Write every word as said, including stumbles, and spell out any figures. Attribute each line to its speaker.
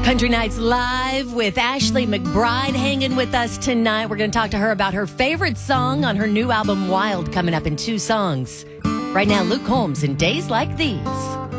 Speaker 1: Country Nights Live with Ashley McBryde hanging with us tonight. We're going to talk to her about her favorite song on her new album, Wild, coming up in two songs. Right now, Luke Combs in Days Like These.